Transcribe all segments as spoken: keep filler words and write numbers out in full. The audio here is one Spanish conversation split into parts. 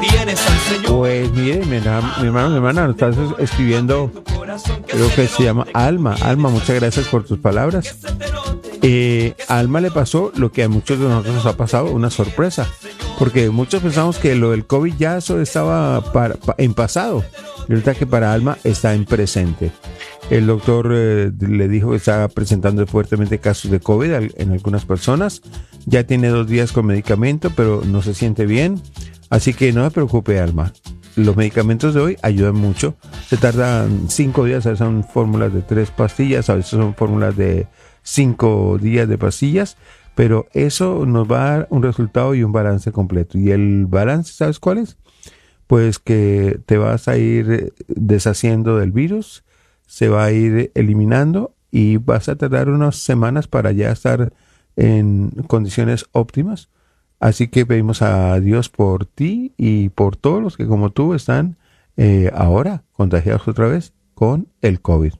tienes al Señor. Pues mire, mi hermano, mi hermano, mi hermana, nos estás escribiendo, creo que se llama Alma. Alma, muchas gracias por tus palabras. Eh, a Alma le pasó lo que a muchos de nosotros nos ha pasado, una sorpresa, porque muchos pensamos que lo del COVID ya eso estaba para, pa, en pasado, y ahorita que para Alma está en presente. El doctor eh, le dijo que estaba presentando fuertemente casos de COVID en algunas personas, ya tiene dos días con medicamento, pero no se siente bien, así que no se preocupe, Alma. Los medicamentos de hoy ayudan mucho, se tardan cinco días, a veces son fórmulas de tres pastillas, a veces son fórmulas de cinco días de pastillas, pero eso nos va a dar un resultado y un balance completo. Y el balance, ¿sabes cuál es? Pues que te vas a ir deshaciendo del virus, se va a ir eliminando y vas a tardar unas semanas para ya estar en condiciones óptimas. Así que pedimos a Dios por ti y por todos los que como tú están eh, ahora contagiados otra vez con el COVID.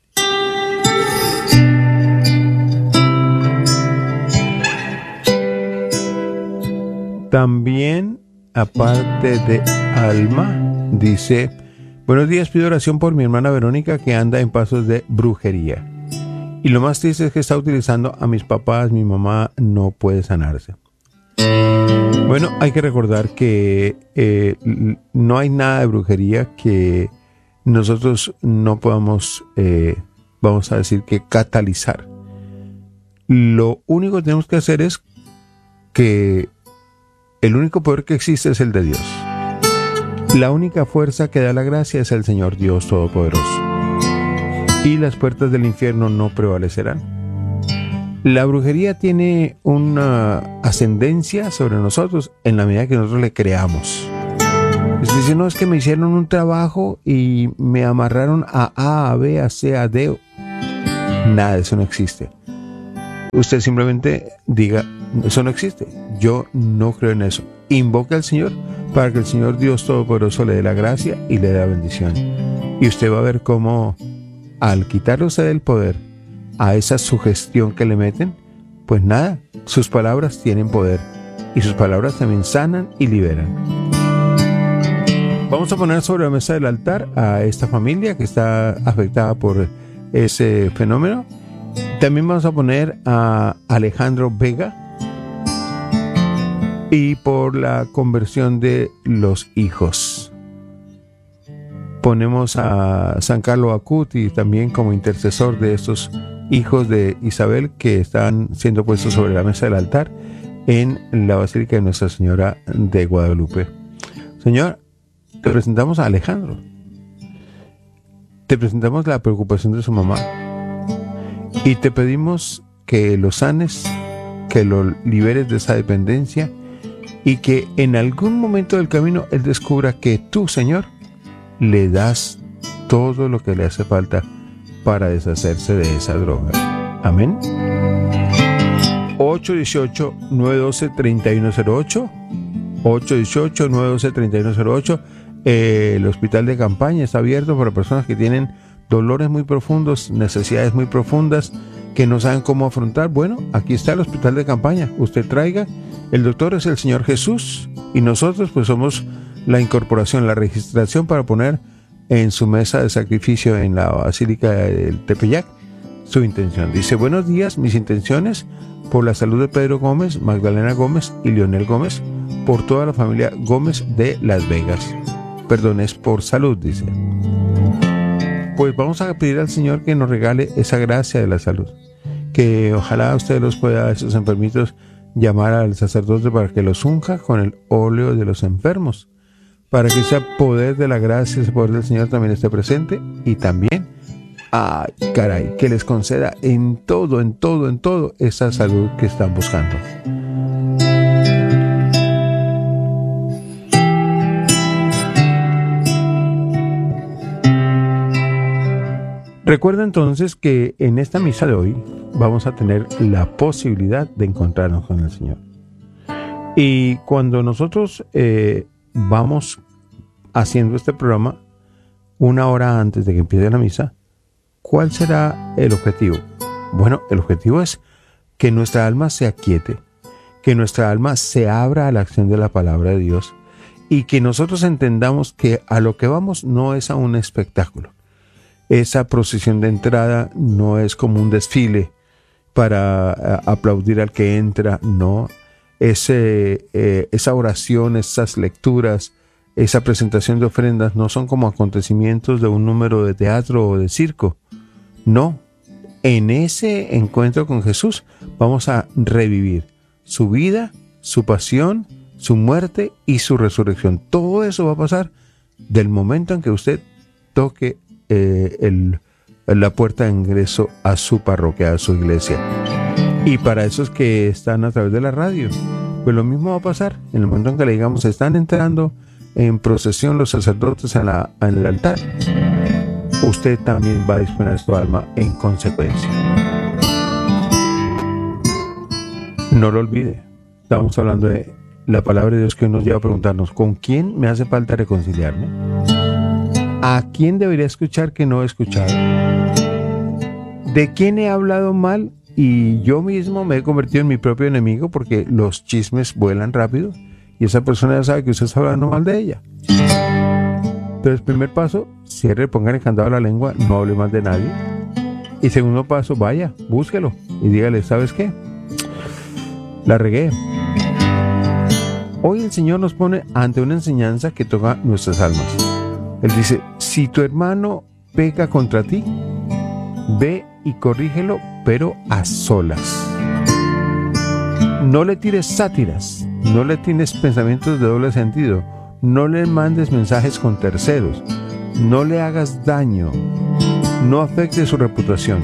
También, aparte de Alma, dice: buenos días, pido oración por mi hermana Verónica que anda en pasos de brujería. Y lo más triste es que está utilizando a mis papás, mi mamá no puede sanarse. Bueno, hay que recordar que eh, no hay nada de brujería que nosotros no podamos, eh, vamos a decir que catalizar. Lo único que tenemos que hacer es que el único poder que existe es el de Dios. La única fuerza que da la gracia es el Señor Dios Todopoderoso. Y las puertas del infierno no prevalecerán. La brujería tiene una ascendencia sobre nosotros en la medida que nosotros le creamos. Es decir, no es que me hicieron un trabajo y me amarraron a A, a B, a C, a D. Nada de eso no existe. Usted simplemente diga: eso no existe, yo no creo en eso. Invoque al Señor para que el Señor Dios Todopoderoso le dé la gracia y le dé la bendición. Y usted va a ver cómo, al quitarle usted el poder a esa sugestión que le meten, pues nada, sus palabras tienen poder. Y sus palabras también sanan y liberan. Vamos a poner sobre la mesa del altar a esta familia que está afectada por ese fenómeno. También vamos a poner a Alejandro Vega y por la conversión de los hijos. Ponemos a San Carlos Acuti también como intercesor de estos hijos de Isabel que están siendo puestos sobre la mesa del altar en la Basílica de Nuestra Señora de Guadalupe. Señor, te presentamos a Alejandro. Te presentamos la preocupación de su mamá. Y te pedimos que lo sanes, que lo liberes de esa dependencia y que en algún momento del camino él descubra que tú, Señor, le das todo lo que le hace falta para deshacerse de esa droga. Amén. ocho uno ocho, nueve uno dos, tres uno cero ocho ocho uno ocho, nueve uno dos, tres uno cero ocho. Eh, el hospital de campaña está abierto para personas que tienen dolores muy profundos, necesidades muy profundas, que no saben cómo afrontar. Bueno, aquí está el hospital de campaña. Usted traiga. El doctor es el Señor Jesús y nosotros pues somos la incorporación, la registración para poner en su mesa de sacrificio en la Basílica del Tepeyac su intención. Dice: buenos días, mis intenciones por la salud de Pedro Gómez, Magdalena Gómez y Leonel Gómez, por toda la familia Gómez de Las Vegas. Perdón, es por salud, dice. Pues vamos a pedir al Señor que nos regale esa gracia de la salud. Que ojalá usted los pueda, esos enfermitos, llamar al sacerdote para que los unja con el óleo de los enfermos. Para que ese poder de la gracia, ese poder del Señor también esté presente. Y también, ay, caray, que les conceda en todo, en todo, en todo, esa salud que están buscando. Recuerda entonces que en esta misa de hoy vamos a tener la posibilidad de encontrarnos con el Señor. Y cuando nosotros eh, vamos haciendo este programa una hora antes de que empiece la misa, ¿cuál será el objetivo? Bueno, el objetivo es que nuestra alma se aquiete, que nuestra alma se abra a la acción de la palabra de Dios y que nosotros entendamos que a lo que vamos no es a un espectáculo. Esa procesión de entrada no es como un desfile para a, aplaudir al que entra, no. Ese, eh, esa oración, esas lecturas, esa presentación de ofrendas no son como acontecimientos de un número de teatro o de circo. No, en ese encuentro con Jesús vamos a revivir su vida, su pasión, su muerte y su resurrección. Todo eso va a pasar del momento en que usted toque eh, el, la puerta de ingreso a su parroquia, a su iglesia. Y para esos que están a través de la radio, pues lo mismo va a pasar en el momento en que le digamos, están entrando en procesión los sacerdotes en, la, en el altar. Usted también va a disponer su alma en consecuencia. No lo olvide, estamos hablando de la palabra de Dios que nos lleva a preguntarnos, ¿con quién me hace falta reconciliarme? ¿A quién debería escuchar que no he escuchado? ¿De quién he hablado mal y yo mismo me he convertido en mi propio enemigo porque los chismes vuelan rápido y esa persona ya sabe que usted está hablando mal de ella? Entonces, primer paso, cierre, ponga encandado la lengua, no hable mal de nadie. Y segundo paso, vaya, búsquelo y dígale, ¿sabes qué? La regué. Hoy el Señor nos pone ante una enseñanza que toca nuestras almas. Él dice, si tu hermano peca contra ti, ve y corrígelo, pero a solas. No le tires sátiras, no le tienes pensamientos de doble sentido, no le mandes mensajes con terceros, no le hagas daño, no afecte su reputación.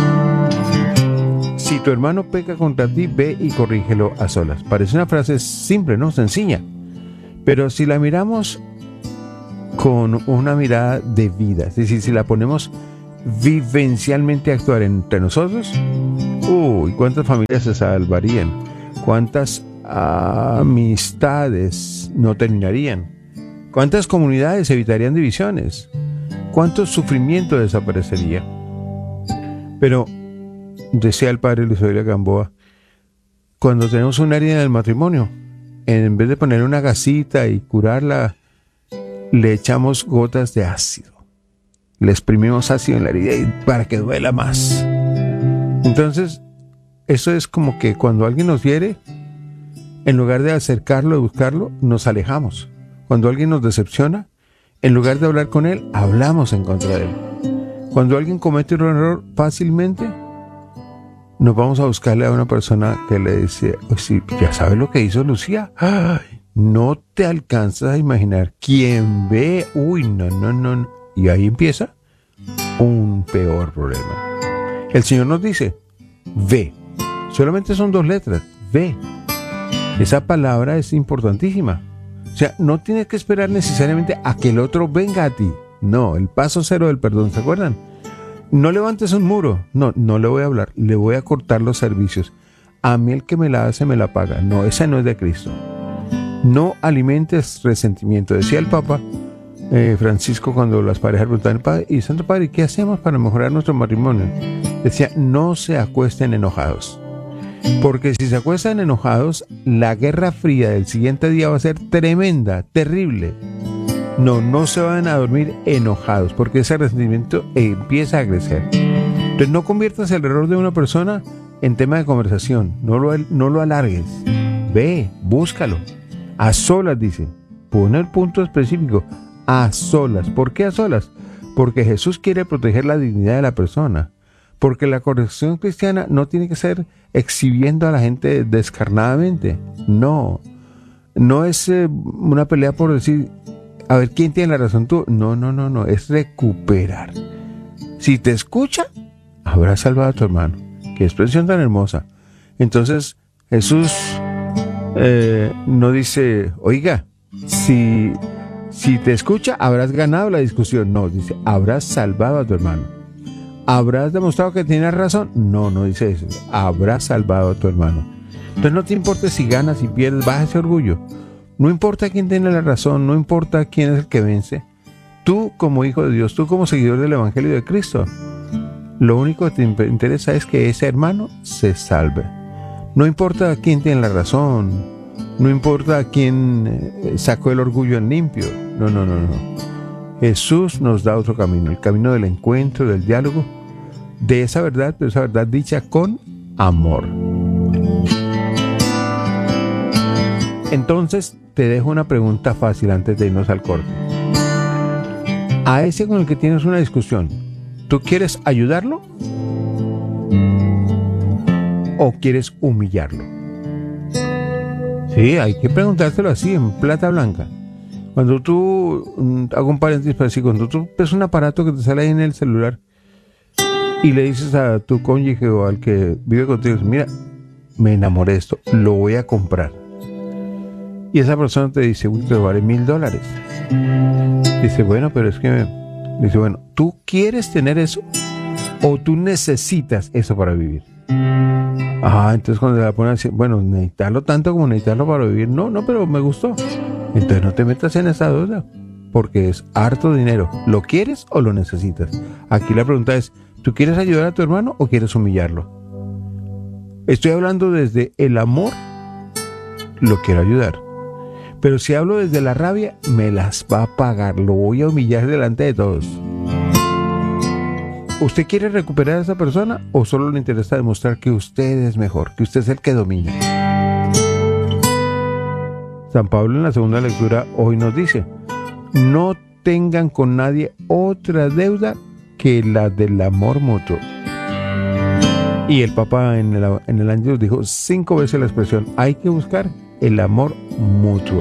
Si tu hermano peca contra ti, ve y corrígelo a solas. Parece una frase simple, ¿no? Sencilla. Pero si la miramos con una mirada de vida, es decir, si la ponemos vivencialmente a actuar entre nosotros, uy, ¿cuántas familias se salvarían? ¿Cuántas amistades no terminarían? ¿Cuántas comunidades evitarían divisiones? ¿Cuánto sufrimiento desaparecería? Pero decía el padre Luis Felipe Gamboa, cuando tenemos una herida en el matrimonio, en vez de poner una gasita y curarla, le echamos gotas de ácido. Le exprimimos ácido en la herida y para que duela más. Entonces, eso es como que cuando alguien nos hiere, en lugar de acercarlo y buscarlo, nos alejamos. Cuando alguien nos decepciona, en lugar de hablar con él, hablamos en contra de él. Cuando alguien comete un error fácilmente, nos vamos a buscarle a una persona que le dice, oh, sí, ya sabes lo que hizo Lucía. ¡Ay! No te alcanzas a imaginar. Quien ve, uy, no, no, no. Y ahí empieza un peor problema. El Señor nos dice, ve. Solamente son dos letras, ve. Esa palabra es importantísima. O sea, no tienes que esperar necesariamente a que el otro venga a ti. No, el paso cero del perdón, ¿se acuerdan? No levantes un muro. No, no le voy a hablar. Le voy a cortar los servicios. A mí el que me la hace me la paga. No, esa no es de Cristo. No alimentes resentimiento. Decía el Papa eh, Francisco cuando las parejas preguntaban, Padre, y Santo Padre, ¿qué hacemos para mejorar nuestro matrimonio? Decía, no se acuesten enojados. Porque si se acuestan enojados, la guerra fría del siguiente día va a ser tremenda, terrible. No, no se van a dormir enojados, porque ese resentimiento empieza a crecer. Entonces no conviertas el error de una persona en tema de conversación. No lo, no lo alargues. Ve, búscalo. A solas, dice. Pone el punto específico. A solas. ¿Por qué a solas? Porque Jesús quiere proteger la dignidad de la persona. Porque la corrección cristiana no tiene que ser exhibiendo a la gente descarnadamente. No. No es eh, una pelea por decir, a ver, ¿quién tiene la razón? Tú. No, no, no, no. Es recuperar. Si te escucha, habrás salvado a tu hermano. Qué expresión tan hermosa. Entonces, Jesús eh, no dice, oiga, si, si te escucha, habrás ganado la discusión. No, dice, habrás salvado a tu hermano. ¿Habrás demostrado que tienes razón? No, no dice eso. Habrás salvado a tu hermano. Entonces no te importa si ganas, si pierdes, baja ese orgullo. No importa quién tiene la razón, no importa quién es el que vence. Tú como hijo de Dios, tú como seguidor del Evangelio de Cristo, lo único que te interesa es que ese hermano se salve. No importa quién tiene la razón, No importa quién sacó el orgullo en limpio. No, no, no, no. Jesús nos da otro camino, el camino del encuentro, del diálogo, de esa verdad, pero esa verdad dicha con amor. Entonces, te dejo una pregunta fácil antes de irnos al corte. A ese con el que tienes una discusión, ¿tú quieres ayudarlo? ¿O quieres humillarlo? Sí, hay que preguntárselo así, en plata blanca. Cuando tú, hago un paréntesis para decir, cuando tú ves un aparato que te sale ahí en el celular y le dices a tu cónyuge o al que vive contigo, mira, me enamoré de esto, lo voy a comprar. Y esa persona te dice, uy, pero vale mil dólares. Dice, bueno, pero es que... Me... Dice, bueno, ¿tú quieres tener eso? ¿O tú necesitas eso para vivir? Ah, entonces cuando la ponen así, bueno, necesitarlo tanto como necesitarlo para vivir. No, no, pero me gustó. Entonces no te metas en esa deuda, porque es harto dinero. ¿Lo quieres o lo necesitas? Aquí la pregunta es, ¿tú quieres ayudar a tu hermano o quieres humillarlo? Estoy hablando desde el amor, lo quiero ayudar. Pero si hablo desde la rabia, me las va a pagar, lo voy a humillar delante de todos. ¿Usted quiere recuperar a esa persona o solo le interesa demostrar que usted es mejor, que usted es el que domina? San Pablo en la segunda lectura hoy nos dice, no tengan con nadie otra deuda que la del amor mutuo. Y el Papa en el, en el Ángelus dijo cinco veces la expresión, hay que buscar el amor mutuo.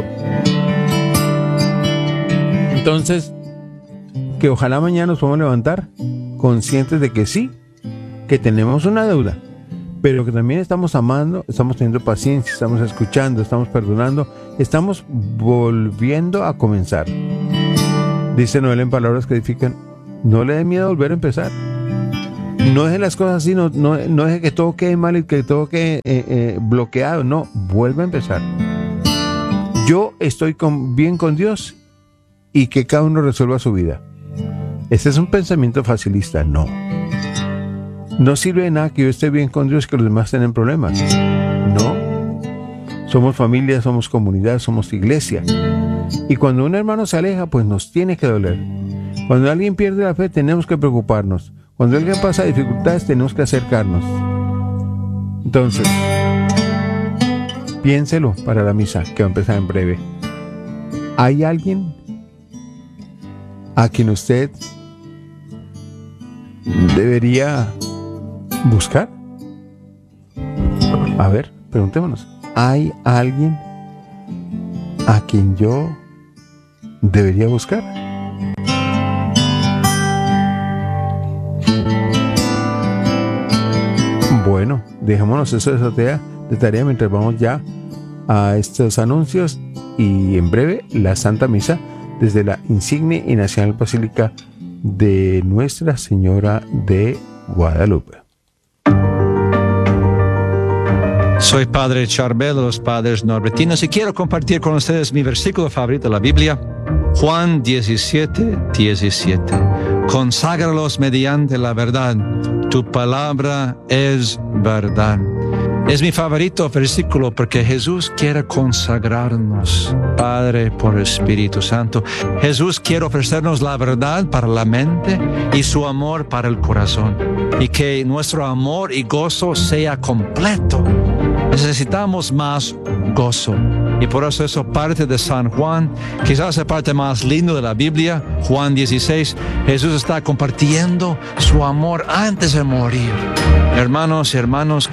Entonces, que ojalá mañana nos podamos levantar conscientes de que sí, que tenemos una deuda, pero que también estamos amando, estamos teniendo paciencia, estamos escuchando, estamos perdonando, estamos volviendo a comenzar. Dice Noel en palabras que edifican, no le dé miedo volver a empezar. No deje las cosas así, no, no, no deje que todo quede mal y que todo quede eh, eh, bloqueado. No, vuelva a empezar. Yo estoy con, bien con Dios y que cada uno resuelva su vida. Este es un pensamiento facilista, no. No sirve de nada que yo esté bien con Dios y que los demás tengan problemas. No. Somos familia, somos comunidad, somos iglesia. Y cuando un hermano se aleja, pues nos tiene que doler. Cuando alguien pierde la fe, tenemos que preocuparnos. Cuando alguien pasa dificultades, tenemos que acercarnos. Entonces, piénselo para la misa, que va a empezar en breve. ¿Hay alguien a quien usted debería buscar? A ver, preguntémonos. ¿Hay alguien a quien yo debería buscar? Bueno, dejémonos eso de tarea, de tarea mientras vamos ya a estos anuncios y en breve la Santa Misa desde la insigne y nacional Basílica de Nuestra Señora de Guadalupe. Soy Padre Charbel de los Padres Norbertinos y quiero compartir con ustedes mi versículo favorito de la Biblia, Juan diecisiete, diecisiete. Conságralos mediante la verdad. Tu palabra es verdad. Es mi favorito versículo porque Jesús quiere consagrarnos, Padre por Espíritu Santo. Jesús quiere ofrecernos la verdad para la mente y su amor para el corazón. Y que nuestro amor y gozo sea completo. Necesitamos más gozo. Y por eso eso parte de San Juan, quizás la parte más linda de la Biblia, Juan dieciséis. Jesús está compartiendo su amor antes de morir. Hermanos y hermanos.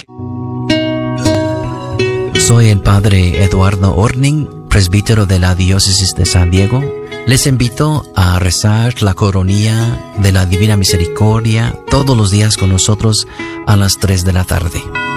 Soy el Padre Eduardo Orning, presbítero de la Diócesis de San Diego. Les invito a rezar la coronilla de la Divina Misericordia todos los días con nosotros a las tres de la tarde.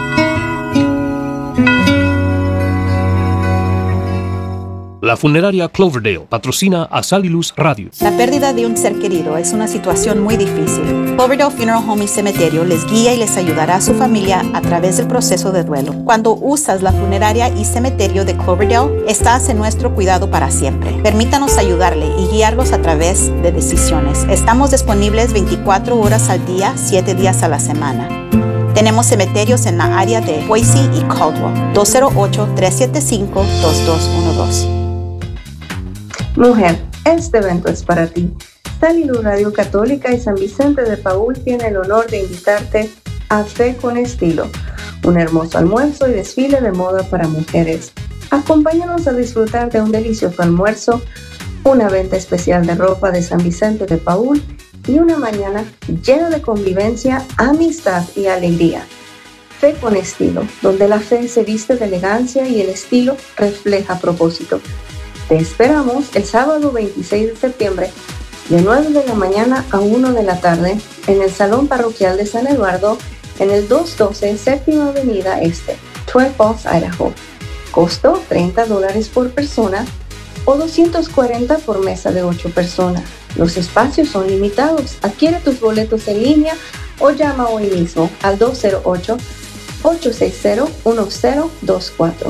La funeraria Cloverdale patrocina a Sal y Luz Radio. La pérdida de un ser querido es una situación muy difícil. Cloverdale Funeral Home y Cementerio les guía y les ayudará a su familia a través del proceso de duelo. Cuando usas la funeraria y cementerio de Cloverdale, estás en nuestro cuidado para siempre. Permítanos ayudarle y guiarlos a través de decisiones. Estamos disponibles veinticuatro horas al día, siete días a la semana. Tenemos cementerios en la área de Boise y Caldwell. dos cero ocho, tres siete cinco, dos dos uno dos. Mujer, este evento es para ti. Sal y Luz Radio Católica y San Vicente de Paúl tiene el honor de invitarte a Fe con Estilo, un hermoso almuerzo y desfile de moda para mujeres. Acompáñanos a disfrutar de un delicioso almuerzo, una venta especial de ropa de San Vicente de Paúl y una mañana llena de convivencia, amistad y alegría. Fe con Estilo, donde la fe se viste de elegancia y el estilo refleja propósito. Te esperamos el sábado veintiséis de septiembre de nueve de la mañana a una de la tarde en el Salón Parroquial de San Eduardo en el doscientos doce Séptima Avenida Este, Twin Falls, Idaho. Costo treinta dólares por persona o doscientos cuarenta por mesa de ocho personas. Los espacios son limitados. Adquiere tus boletos en línea o llama hoy mismo al dos cero ocho, ocho seis cero, uno cero dos cuatro.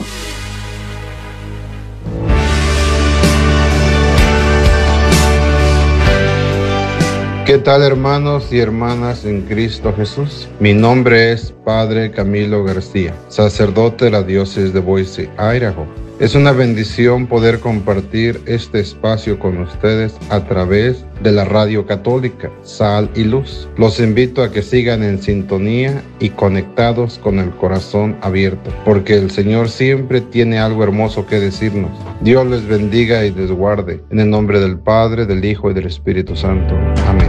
¿Qué tal, hermanos y hermanas en Cristo Jesús? Mi nombre es Padre Camilo García, sacerdote de la diócesis de Boise, Idaho. Es una bendición poder compartir este espacio con ustedes a través de la radio católica Sal y Luz. Los invito a que sigan en sintonía y conectados con el corazón abierto, porque el Señor siempre tiene algo hermoso que decirnos. Dios les bendiga y les guarde. En el nombre del Padre, del Hijo y del Espíritu Santo. Amén.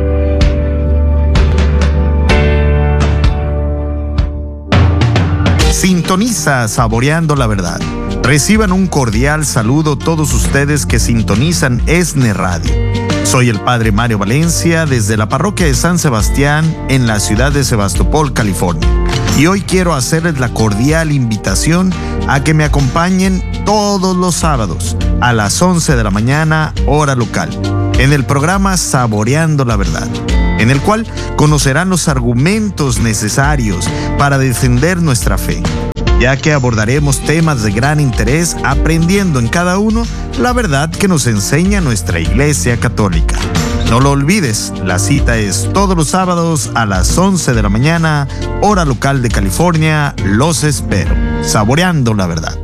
Sintoniza Saboreando la Verdad. Reciban un cordial saludo todos ustedes que sintonizan ESNE Radio. Soy el Padre Mario Valencia desde la parroquia de San Sebastián en la ciudad de Sebastopol, California. Y hoy quiero hacerles la cordial invitación a que me acompañen todos los sábados a las once de la mañana, hora local, en el programa Saboreando la Verdad, en el cual conocerán los argumentos necesarios para defender nuestra fe, ya que abordaremos temas de gran interés aprendiendo en cada uno la verdad que nos enseña nuestra Iglesia Católica. No lo olvides, la cita es todos los sábados a las once de la mañana, hora local de California. Los espero. Saboreando la Verdad.